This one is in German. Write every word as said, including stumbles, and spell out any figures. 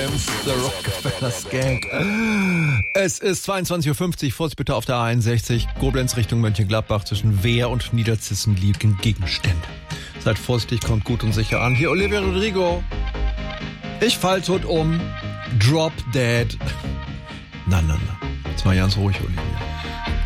Williams, The Rockefeller Skank. Es ist zweiundzwanzig Uhr fünfzig, Vorsicht bitte auf der A einundsechzig, Koblenz Richtung Mönchengladbach zwischen Wehr und Niederzissen liegen Gegenstände. Seid vorsichtig, kommt gut und sicher an. Hier Olivia Rodrigo. Ich fall tot um. Drop Dead. Na, na, na. Jetzt mal ganz ruhig, Olivia.